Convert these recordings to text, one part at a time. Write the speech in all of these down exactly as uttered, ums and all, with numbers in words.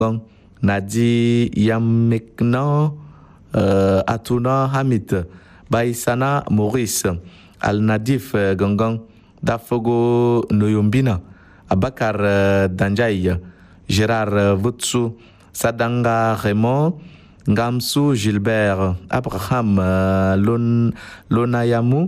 Nadi Yamekna euh, Atuna Hamid Baïsana Maurice Al-Nadif euh, Gangan Dafogo Noyombina Abakar euh, Danjaï Gérard euh, Vutsu Sadanga Raymond Ngamsu Gilbert Abraham euh, Lon, Lonayamu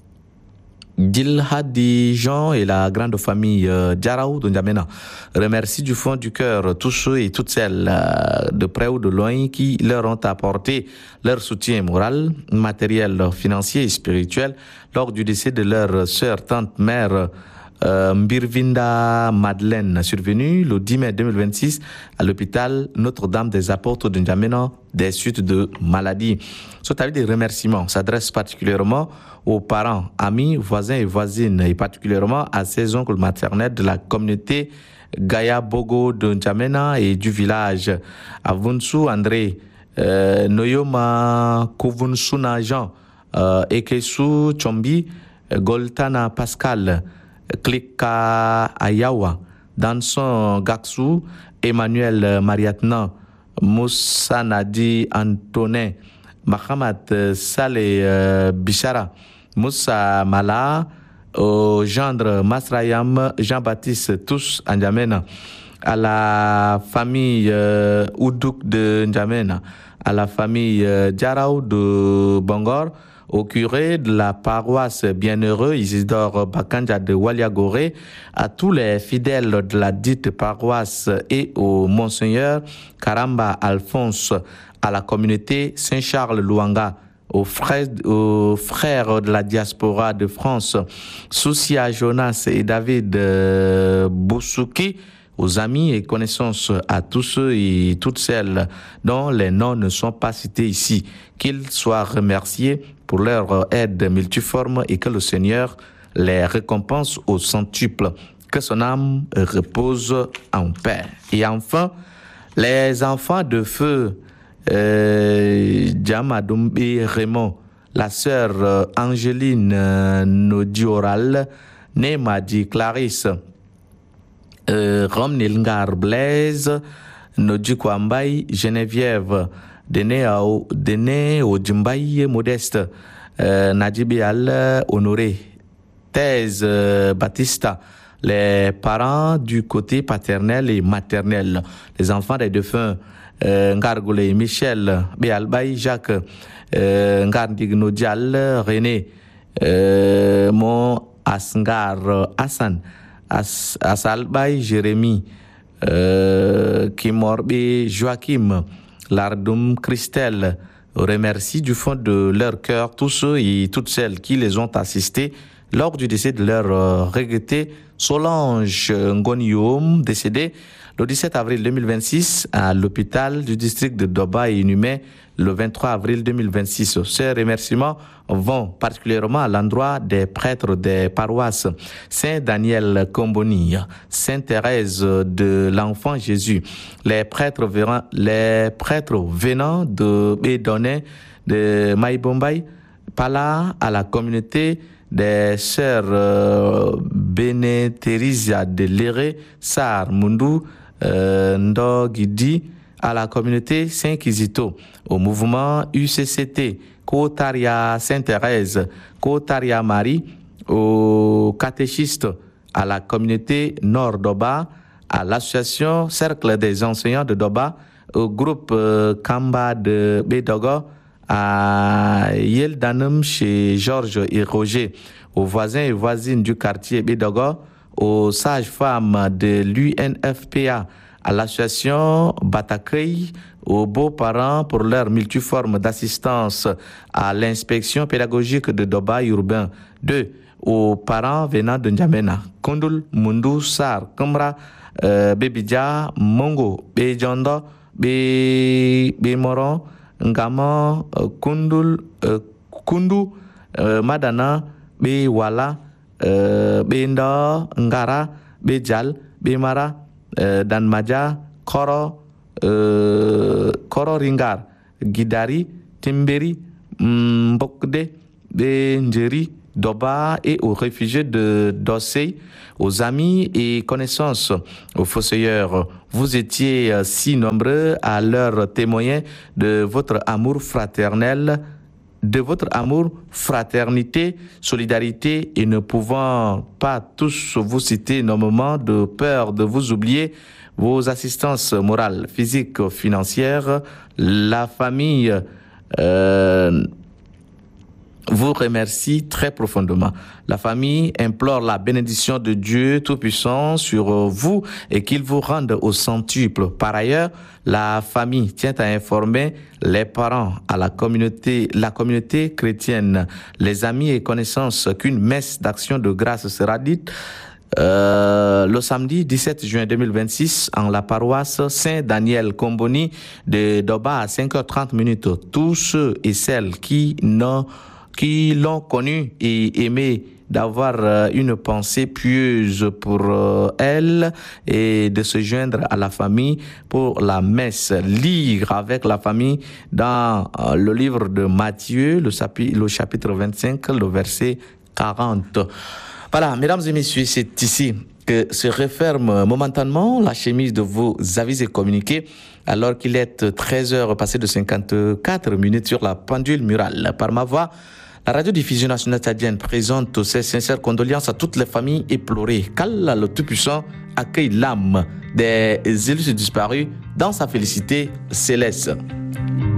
Dilhadi Jean et la grande famille euh, Djaraou de N'Djamena remercie du fond du cœur tous ceux et toutes celles euh, de près ou de loin qui leur ont apporté leur soutien moral, matériel, financier et spirituel lors du décès de leur sœur, tante, mère euh, Mbirvinda Madeleine, survenue le dix mai deux mille vingt-six à l'hôpital Notre-Dame des Apôtres de N'Djamena des suites de maladie. Ce avis de remerciements s'adresse particulièrement aux parents, amis, voisins et voisines, et particulièrement à ses oncles maternels de la communauté Gaya Bogo de N'Djamena et du village Avunsu André, euh, Noyoma Kovunsuna Jean, euh, Ekesu Chombi, Goltana Pascal, Klika Ayawa, Danson Gaksu, Emmanuel Mariatna, Moussa Nadi Antonin, Mahamat Saleh euh, Bishara, Moussa Mala, au gendre Masrayam, Jean-Baptiste, tous à N'Djamena, à la famille euh, Oudouk de N'Djamena, à la famille euh, Djaraou de Bangor, au curé de la paroisse Bienheureux Isidore Bakanja de Waliagoré, à tous les fidèles de la dite paroisse et au Monseigneur Karamba Alphonse, à la communauté Saint-Charles Luanga, aux frères, aux frères de la diaspora de France, Soucia Jonas et David euh, Boussouki, aux amis et connaissances, à tous ceux et toutes celles dont les noms ne sont pas cités ici, qu'ils soient remerciés pour leur aide multiforme et que le Seigneur les récompense au centuple, que son âme repose en paix. Et enfin, les enfants de feu, euh, Djamadoumbe Raymond, la sœur euh, Angéline euh, Nodioral, née Madi Clarisse, euh, Romnilngar Blaise, Nodji Kwambaye, Geneviève, Dene au Dene au Djimbaye Modeste, euh, Nadjibi Al Honoré, Thèse euh, Batista, les parents du côté paternel et maternel, les enfants des défunts, euh, Ngargoulé Michel, Béalbaye Jacques, euh, Ngardigno Dial René, euh, Mon Asngar Hassan, As, Asalbaye Jérémy, euh, Kimorbe Joachim, Lardoum Christelle, remercie du fond de leur cœur tous ceux et toutes celles qui les ont assistés lors du décès de leur euh, regretté Solange Ngonium, décédée le dix-sept avril deux mille vingt-six à l'hôpital du district de Doba et inhumée le vingt-trois avril deux mille vingt-six. Ces remerciements vont particulièrement à l'endroit des prêtres des paroisses Saint-Daniel Comboni, Sainte-Thérèse de l'Enfant Jésus, les prêtres venant, les prêtres venant de Bédoné, de Maïbombay, Pala, à la communauté des sœurs euh, Béné Thérésia de Léré, Sar Mundu, euh, Ndogidi, à la communauté Saint-Kizito, au mouvement U C C T, Kotaria Sainte-Thérèse, Kotaria Marie, aux catéchistes, à la communauté Nord Doba, à l'association Cercle des enseignants de Doba, au groupe euh, Kamba de Bédogo, à Yeldanum chez Georges et Roger, aux voisins et voisines du quartier Bédogo, aux sages-femmes de l'U N F P A, à l'association Batakei, aux beaux-parents pour leur multiforme d'assistance à l'inspection pédagogique de Doba urbain. Deux, aux parents venant de N'Djamena, Kondul, Mundu, Sar, Kamra, euh, Bebidja, Mongo, Bejondo, Be, Bemoron, Ngama, uh, Kundul, uh, Kundu, uh, Madana, Be Wala, uh, Benda, Ngara, Bejal, Bemara, uh, Danmaja, Koro, uh, Koro Ringar, Gidari, Timberi, Mbokde, Benjeri, Doba et aux réfugiés de Dossey, aux amis et connaissances, aux fossoyeurs, vous étiez si nombreux à leur témoigner de votre amour fraternel, de votre amour, fraternité, solidarité, et ne pouvant pas tous vous citer nommément de peur de vous oublier, vos assistances morales, physiques, financières, la famille euh, vous remercie très profondément. La famille implore la bénédiction de Dieu Tout-Puissant sur vous et qu'il vous rende au centuple. Par ailleurs, la famille tient à informer les parents, à la communauté, la communauté chrétienne, les amis et connaissances qu'une messe d'action de grâce sera dite Euh, le samedi dix-sept juin deux mille vingt-six en la paroisse Saint-Daniel Comboni de Doba à cinq heures trente minutes. Tous ceux et celles qui n'ont qui l'ont connu et aimé d'avoir une pensée pieuse pour elle et de se joindre à la famille pour la messe. Lire avec la famille dans le livre de Matthieu, le chapitre, le chapitre vingt-cinq, le verset quarante. Voilà, mesdames et messieurs, c'est ici que se referme momentanément la chemise de vos avis et communiqués, alors qu'il est treize heures passées de cinquante-quatre minutes sur la pendule murale. Par ma voix, la radiodiffusion nationale tchadienne présente ses sincères condoléances à toutes les familles éplorées. Qu'Allah le Tout-Puissant accueille l'âme des élus disparus dans sa félicité céleste.